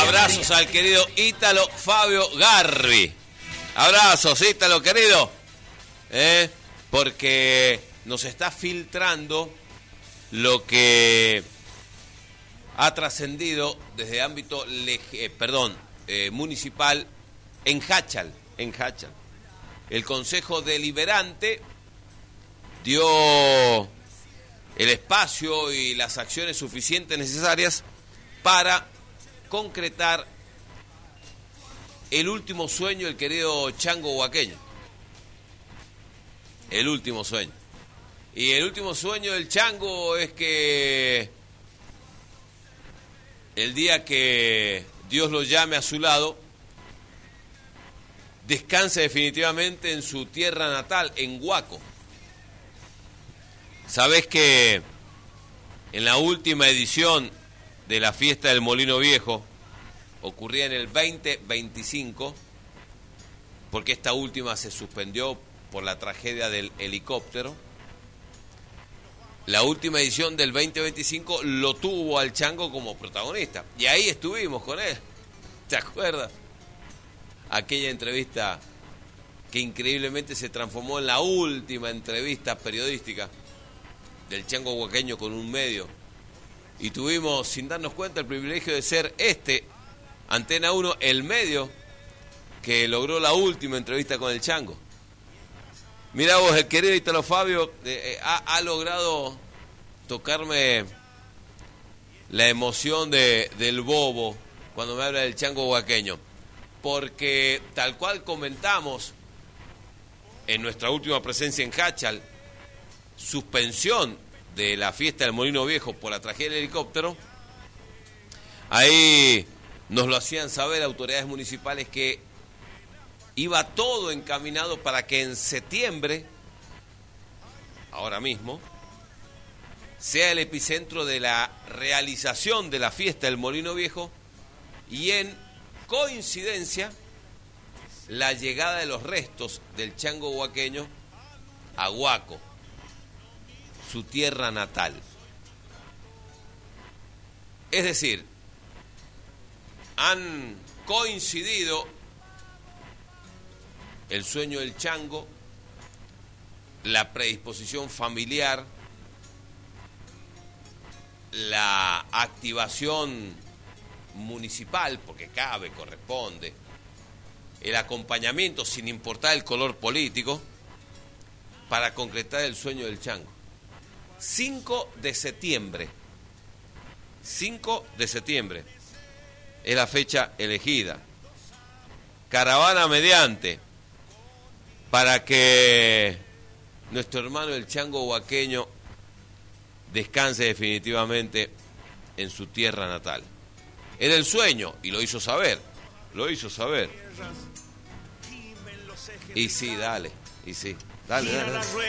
Abrazos al querido Ítalo Fabio Garbi. Abrazos, Ítalo, querido. Porque nos está filtrando lo que ha trascendido desde ámbito municipal en Jáchal. El Consejo Deliberante dio el espacio y las acciones suficientes necesarias para concretar el último sueño del querido Chango Huaqueño. El último sueño. Y el último sueño del Chango es que el día que Dios lo llame a su lado, descanse definitivamente en su tierra natal, en Huaco. Sabés que en la última edición de la fiesta del Molino Viejo, ocurría en el 2025, porque esta última se suspendió por la tragedia del helicóptero. La última edición del 2025 lo tuvo al Chango como protagonista. Y ahí estuvimos con él. ¿Te acuerdas? Aquella entrevista que increíblemente se transformó en la última entrevista periodística del Chango Huaqueño con un medio. Y tuvimos, sin darnos cuenta, el privilegio de ser Antena 1, el medio que logró la última entrevista con el Chango. Mirá vos, el querido Ítalo Fabio ha logrado tocarme la emoción del bobo cuando me habla del Chango Huaqueño. Porque tal cual comentamos en nuestra última presencia en Jáchal, suspensión de la fiesta del Molino Viejo por la tragedia del helicóptero, ahí nos lo hacían saber autoridades municipales que iba todo encaminado para que en septiembre, ahora mismo, sea el epicentro de la realización de la fiesta del Molino Viejo y en coincidencia la llegada de los restos del Chango Huaqueño a Huaco, su tierra natal. Es decir, han coincidido el sueño del Chango, la predisposición familiar, la activación municipal, porque cabe, corresponde, el acompañamiento sin importar el color político, para concretar el sueño del Chango. 5 de septiembre es la fecha elegida. Caravana mediante, para que nuestro hermano el Chango Huaqueño descanse definitivamente en su tierra natal. Era el sueño y lo hizo saber. Y sí, dale.